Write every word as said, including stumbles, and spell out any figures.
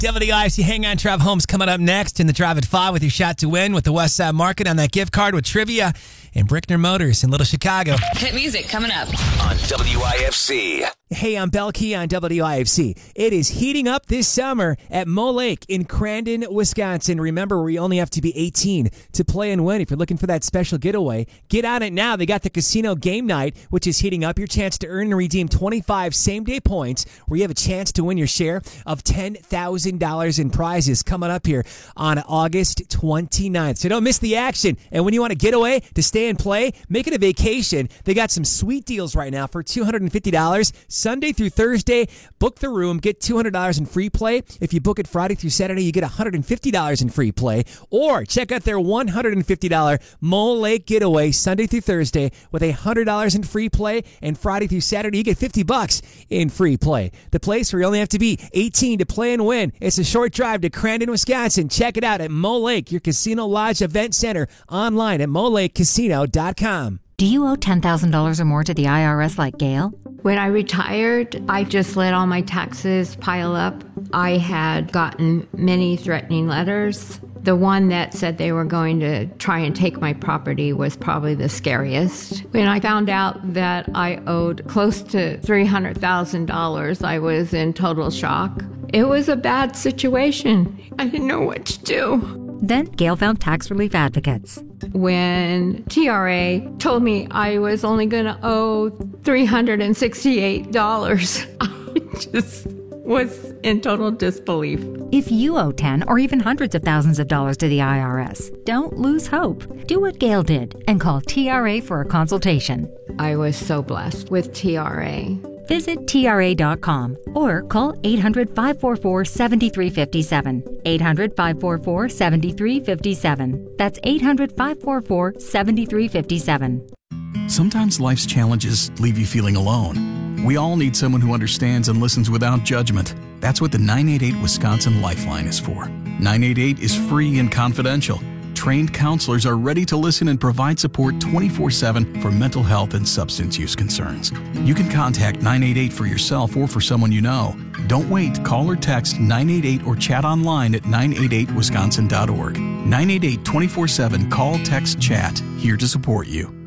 W I F C Hang On Trav Holmes coming up next in the Drive at five with your shot to win with the West Side Market on that gift card with trivia and Brickner Motors in Little Chicago. Hit music coming up on W I F C. Hey, I'm Bel Key on W I F C. It is heating up this summer at Mo Lake in Crandon, Wisconsin. Remember, we only have to be eighteen to play and win. If you're looking for that special getaway, get on it now. They got the casino game night, which is heating up. Your chance to earn and redeem twenty-five same-day points where you have a chance to win your share of ten thousand dollars in prizes coming up here on August twenty-ninth. So don't miss the action. And when you want a getaway to stay and play, make it a vacation. They got some sweet deals right now for two hundred fifty dollars. Sunday through Thursday, book the room, get two hundred dollars in free play. If you book it Friday through Saturday, you get one hundred fifty dollars in free play. Or check out their one hundred fifty dollars Mo Lake getaway Sunday through Thursday with one hundred dollars in free play. And Friday through Saturday, you get fifty bucks in free play. The place where you only have to be eighteen to play and win. It's a short drive to Crandon, Wisconsin. Check it out at Mo Lake, your casino lodge event center, online at mo lake casino dot com. Do you owe ten thousand dollars or more to the I R S like Gail? When I retired, I just let all my taxes pile up. I had gotten many threatening letters. The one that said they were going to try and take my property was probably the scariest. When I found out that I owed close to three hundred thousand dollars, I was in total shock. It was a bad situation. I didn't know what to do. Then Gail found Tax Relief Advocates. When T R A told me I was only going to owe three hundred sixty-eight dollars, I just was in total disbelief. If you owe ten or even hundreds of thousands of dollars to the I R S, don't lose hope. Do what Gail did and call T R A for a consultation. I was so blessed with T R A. Visit T R A dot com or call eight hundred, five four four, seven three five seven. eight hundred, five four four, seven three five seven. That's eight hundred, five four four, seven three five seven. Sometimes life's challenges leave you feeling alone. We all need someone who understands and listens without judgment. That's what the nine eight eight Wisconsin Lifeline is for. nine eight eight is free and confidential. Trained counselors are ready to listen and provide support twenty-four seven for mental health and substance use concerns. You can contact nine eight eight for yourself or for someone you know. Don't wait. Call or text nine eight eight or chat online at nine eight eight wisconsin dot org. nine eight eight, twenty-four seven, call, text, chat. Here to support you.